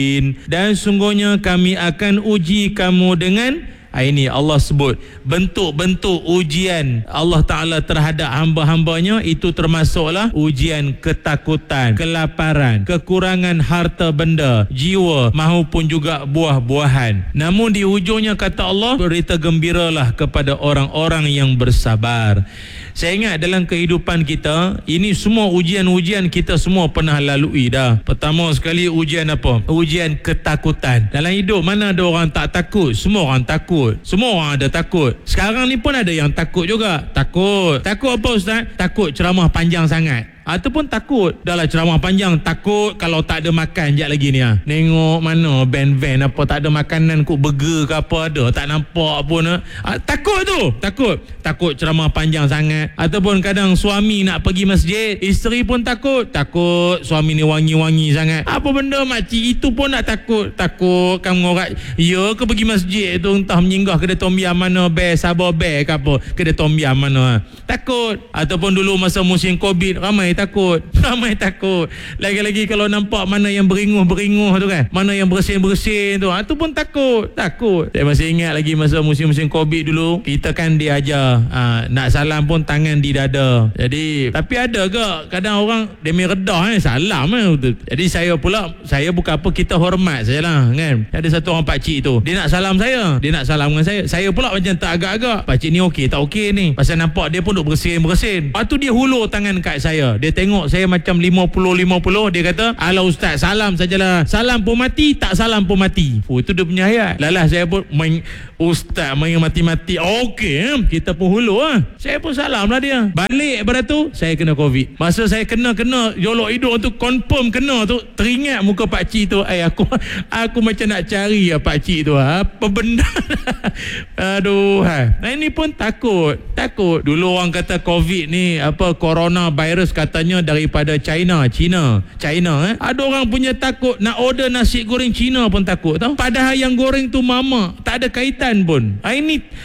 Dan sungguhnya kami akan uji kamu dengan ini Allah sebut bentuk-bentuk ujian Allah Ta'ala terhadap hamba-hambanya. Itu termasuklah ujian ketakutan, kelaparan, kekurangan harta benda, jiwa maupun juga buah-buahan. Namun di hujungnya kata Allah, berita gembiralah kepada orang-orang yang bersabar. Saya ingat dalam kehidupan kita, ini semua ujian-ujian kita semua pernah lalui dah. Pertama sekali ujian apa? Ujian ketakutan. Dalam hidup mana ada orang tak takut? Semua orang takut. Semua orang ada takut. Sekarang ni pun ada yang takut juga. Takut apa Ustaz? Takut ceramah panjang sangat. Ataupun takut dahlah ceramah panjang, takut kalau tak ada makan sekejap lagi ni Nengok mana van apa tak ada makanan, kok burger ke apa ada, tak nampak pun takut tu. Takut ceramah panjang sangat. Ataupun kadang suami nak pergi masjid, isteri pun takut suami ni wangi-wangi sangat. Apa benda makcik itu pun nak takut kamu orang ya ke pergi masjid tu entah menyinggah kedai tom yam mana, sabar ke apa, kedai tom yam mana takut. Ataupun dulu masa musim Covid ramai takut. Lagi-lagi kalau nampak mana yang beringuh tu kan, mana yang bersin-bersin tu, tu pun takut. Saya masih ingat lagi masa musim-musim Covid dulu, kita kan diajar nak salam pun tangan di dada. Jadi tapi ada ke kadang orang demi redah salam Jadi saya bukan apa, kita hormat sajalah kan. Ada satu orang pakcik tu, dia nak salam saya, dia nak salam dengan saya pula macam tak agak-agak, pakcik ni okey tak okey ni, pasal nampak dia pun duk bersin-bersin. Lepas tu dia hulur tangan kat saya, dia tengok saya macam 50-50, dia kata, "Alah Ustaz, salam sajalah. Salam pun mati, tak salam pun mati." Itu dia punya ayat. Lalah saya pun Ustaz main mati-mati. Okey, kita pun hulur Saya pun salam lah dia. Balik pada tu saya kena Covid. Masa saya kena jolok hidung tu, confirm kena tu, teringat muka pakcik tu. Aku macam nak cari pakcik tu. Apa benda? Aduh. Nah ini pun takut. Dulu orang kata Covid ni corona virus katanya daripada China. Ada orang punya takut nak order nasi goreng Cina pun takut tau. Padahal yang goreng tu mama, tak ada kaitan pun. Ini